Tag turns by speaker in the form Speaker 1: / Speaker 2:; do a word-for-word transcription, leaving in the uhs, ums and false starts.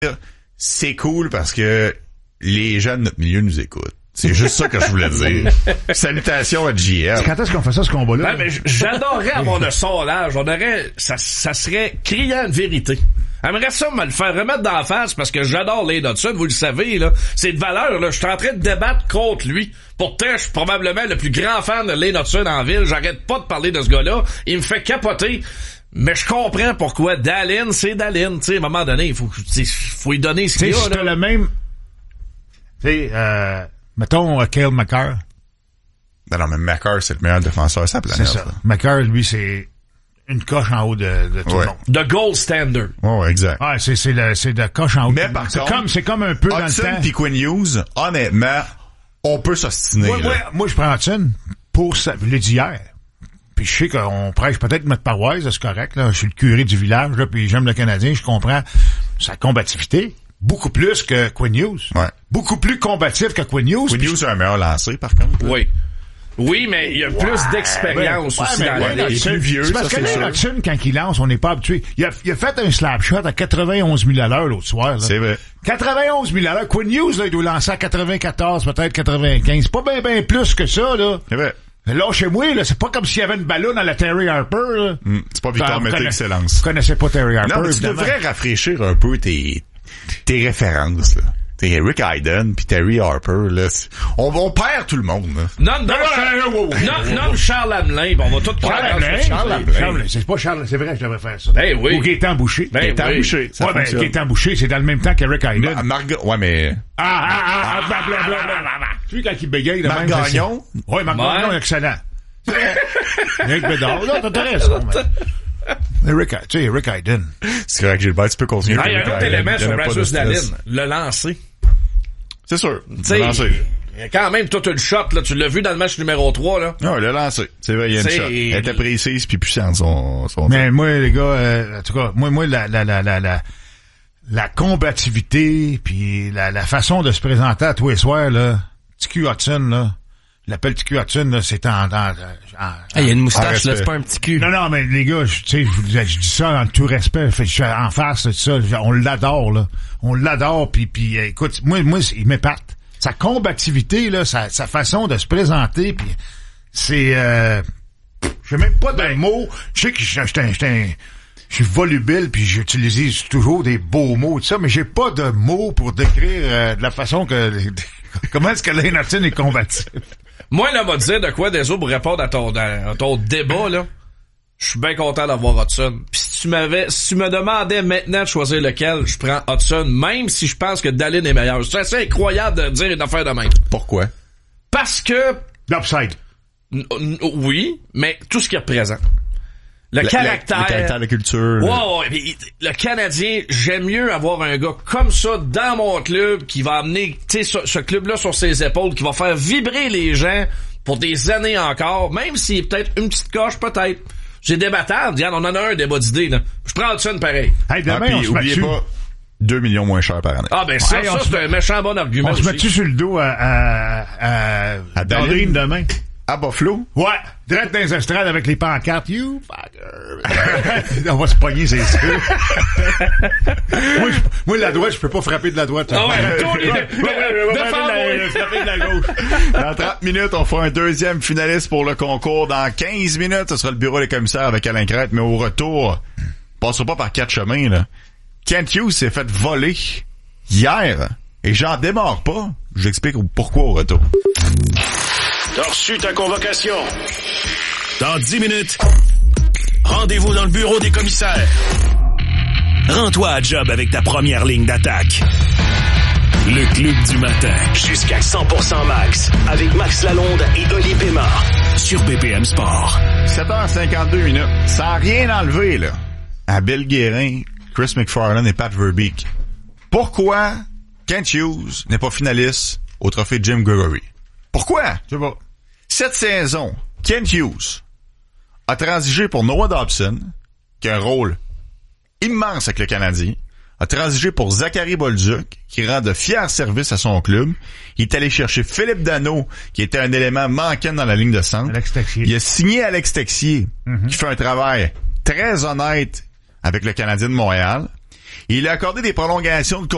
Speaker 1: c'est cool parce que les gens de notre milieu nous écoutent. C'est juste ça que je voulais dire. Salutations à J F.
Speaker 2: Quand est-ce qu'on fait ça, ce combat-là?
Speaker 3: Ben, mais j'adorerais avoir le sondage. On aurait, ça, ça serait criant de vérité. J'aimerais ça me le faire remettre d'en face parce que j'adore Lane Hutson, vous le savez, là. C'est de valeur, là. Je suis en train de débattre contre lui. Pourtant, je suis probablement le plus grand fan de Lane Hutson en ville. J'arrête pas de parler de ce gars-là. Il me fait capoter. Mais je comprends pourquoi Dallin, c'est Dallin. Tu sais, à un moment donné, il faut, faut lui donner ce qu'il y a,
Speaker 2: là. C'est le même, tu sais, euh, mettons, uh, Cale Makar.
Speaker 1: Ben non, mais Makar, c'est le meilleur défenseur de sa planète.
Speaker 2: C'est ça. Makar, lui, c'est une coche en haut de, de tout
Speaker 1: ouais.
Speaker 2: le monde.
Speaker 3: The gold standard.
Speaker 1: Ouais, ouais, exact.
Speaker 2: Ouais, c'est, c'est le, c'est de coche en haut.
Speaker 1: Mais par
Speaker 2: c'est
Speaker 1: contre,
Speaker 2: comme, c'est comme un peu
Speaker 1: Hudson
Speaker 2: dans le temps.
Speaker 1: pis Quinn Hughes, honnêtement, on peut s'ostiner,
Speaker 2: moi,
Speaker 1: là.
Speaker 2: moi, moi, je prends Hudson pour ça. Je l'ai dit hier. Puis je sais qu'on prêche peut-être notre paroisse, c'est correct, là. Je suis le curé du village, là, puis j'aime le Canadien, je comprends sa combativité. Beaucoup plus que Quinn Hughes.
Speaker 1: Ouais.
Speaker 2: Beaucoup plus combatif que Quinn Hughes.
Speaker 1: Quinn Hughes a un meilleur lancé, par contre.
Speaker 3: Oui. Oui, mais il y a plus ouais, d'expérience
Speaker 2: ouais,
Speaker 3: aussi
Speaker 2: ouais,
Speaker 3: dans
Speaker 2: ouais,
Speaker 3: la
Speaker 1: ligue. Il est plus vieux,
Speaker 2: c'est parce
Speaker 1: ça,
Speaker 2: que
Speaker 1: c'est
Speaker 2: Lane
Speaker 1: sûr.
Speaker 2: Hutson, quand il lance, on n'est pas habitué. Il a, il a fait un slap shot à quatre-vingt-onze mille à l'heure l'autre soir. Là.
Speaker 1: C'est vrai.
Speaker 2: quatre-vingt-onze mille à l'heure. Quinn Hughes, là, il doit lancer à quatre-vingt-quatorze, peut-être quatre-vingt-quinze. Pas bien, bien plus que ça, là.
Speaker 1: C'est vrai.
Speaker 2: Là, chez moi, là, c'est pas comme s'il y avait une ballonne à la Terry Harper, là.
Speaker 1: Mm, c'est pas Victor
Speaker 2: Ben,
Speaker 1: Mété
Speaker 2: conna...
Speaker 1: qui se lance.
Speaker 2: Vous connaissez pas Terry Harper,
Speaker 1: Non, mais tu
Speaker 2: évidemment.
Speaker 1: devrais rafraîchir un peu tes, tes références, là. T'es Rick Hayden pis Terry Harper, là. On, on perd tout le monde, là.
Speaker 3: Non, non, non, non, non, Charles Hamelin, on va tout
Speaker 2: Charles Hamelin, Charles Hamelin. C'est pas Charles, c'est vrai, je devrais faire ça.
Speaker 3: Ben oui.
Speaker 2: Ou Gaétan Boucher.
Speaker 3: Ben
Speaker 1: Gaétan
Speaker 3: oui.
Speaker 1: Boucher. Ça
Speaker 2: Ouais, ben,
Speaker 1: fonctionne.
Speaker 2: Gaétan Boucher, c'est dans le même temps qu'Eric Hayden.
Speaker 1: Ma- Marga... Ouais, mais...
Speaker 2: Ah, ah, ah, ah, blablabla. Tu vois, quand il bégaye, de
Speaker 1: Marc
Speaker 2: même.
Speaker 1: Gagnon?
Speaker 2: Oui, Marc
Speaker 3: Ouais.
Speaker 2: Gagnon, excellent. Eric Bédard, là, t'intéresse, Eric, tu sais, Eric Hayden.
Speaker 1: C'est correct, Gilbert, tu peux continuer.
Speaker 3: Ah, il y a un
Speaker 1: Rick
Speaker 3: autre
Speaker 1: Hayden.
Speaker 3: élément
Speaker 1: Il y en
Speaker 3: sur
Speaker 1: a pas de
Speaker 3: Rasmus Dallin,
Speaker 1: stress.
Speaker 3: le lancer.
Speaker 1: C'est sûr.
Speaker 3: Tu sais,
Speaker 1: Le lancer.
Speaker 3: il y a quand même tout le shot, là. Tu l'as vu dans le match numéro trois, là.
Speaker 1: Non, le lancer. C'est vrai, il y a une
Speaker 3: C'est-
Speaker 1: shot. Elle était précise puis puissante, son, son
Speaker 2: Mais moi, les gars, euh, en tout cas, moi, moi, la, la, la, la, la, la combativité, puis la, la façon de se présenter à tous les soirs, là, T Q Hudson, là, je l'appelle T Q Hudson, là, c'est en, en, en,
Speaker 4: Ah, il y a une moustache,
Speaker 1: respect.
Speaker 4: là, c'est pas un petit cul.
Speaker 2: Non, non, mais les gars, je- tu sais, je, vous- je dis ça en tout respect, fait, je suis en face de ça, on l'adore, là. On l'adore, puis, puis euh, écoute, moi, moi, il m'épate. Sa combativité, là, sa, sa façon de se présenter, puis c'est... Euh, j'ai même pas de mots. Je sais que je je suis volubile, puis j'utilise toujours des beaux mots, tout ça, mais j'ai pas de mots pour décrire euh, de la façon que... comment est-ce que Lane Hutson est combatif?
Speaker 3: Moi, là, va te dire de quoi, désolé, pour répondre à ton, à ton débat, là. Je suis bien content d'avoir Hudson. Puis si tu m'avais, si tu me demandais maintenant de choisir lequel, je prends Hudson, même si je pense que Dallin est meilleur. C'est assez incroyable de dire une affaire de même.
Speaker 1: Pourquoi?
Speaker 3: Parce que,
Speaker 2: L'upside.
Speaker 3: n- n- oui, mais tout ce qu'il représente. Le
Speaker 1: La-
Speaker 3: caractère.
Speaker 1: la- le caractère, la culture.
Speaker 3: Ouais,
Speaker 1: là.
Speaker 3: ouais, mais le Canadien, j'aime mieux avoir un gars comme ça dans mon club qui va amener, tu sais, ce, ce club-là sur ses épaules, qui va faire vibrer les gens pour des années encore, même s'il est peut-être une petite coche, peut-être. J'ai débattable, regarde, on en a un débat d'idées, là. Je prends Hudson pareil.
Speaker 2: Hey, demain,
Speaker 1: Ah, puis
Speaker 2: on se met
Speaker 1: oubliez
Speaker 2: dessus.
Speaker 1: pas, deux millions moins cher par année.
Speaker 3: Ah, ben ça,
Speaker 2: Ouais,
Speaker 3: ça,
Speaker 2: on se
Speaker 3: c'est un méchant bon argument
Speaker 2: On se met
Speaker 3: aussi.
Speaker 2: dessus sur le dos à, à, à,
Speaker 1: À Dallin.
Speaker 2: Dallin demain.
Speaker 1: À Buffalo?
Speaker 2: Ouais, direct dans les estrades avec les pancartes. You fucker. On va se pogner, c'est sûr. moi, je, moi, la droite, je peux pas frapper de la droite.
Speaker 3: Ah ouais, Tony,
Speaker 2: Ouais,
Speaker 3: de-
Speaker 2: ouais, ouais, ouais,
Speaker 3: défends-moi.
Speaker 2: frapper de la gauche.
Speaker 1: Dans trente minutes, on fera un deuxième finaliste pour le concours. Dans quinze minutes, ce sera le bureau des commissaires avec Alain Crête. Mais au retour, on passera pas par quatre chemins, là. Kent Hughes s'est fait voler hier. Et j'en démarre pas. Je vous explique pourquoi au retour.
Speaker 5: T'as reçu ta convocation. Dans dix minutes, rendez-vous dans le bureau des commissaires. Rends-toi à job avec ta première ligne d'attaque. Le Club du matin. Jusqu'à cent pour cent max. Avec Max Lalonde et Oli Pema. Sur B P M Sport.
Speaker 1: sept heures cinquante-deux minutes. Sans rien enlever, là, à Bill Guérin, Chris McFarland et Pat Verbeek. Pourquoi Kent Hughes n'est pas finaliste au trophée Jim Gregory? Pourquoi?
Speaker 2: Je sais pas.
Speaker 1: Cette saison, Kent Hughes a transigé pour Noah Dobson, qui a un rôle immense avec le Canadien, a transigé pour Zachary Bolduc, qui rend de fiers services à son club. Il est allé chercher Philippe Danault, qui était un élément manquant dans la ligne de centre.
Speaker 2: Alex Texier.
Speaker 1: Il a signé Alex Texier,
Speaker 2: Mm-hmm.
Speaker 1: qui fait un travail très honnête avec le Canadien de Montréal. Il a accordé des prolongations de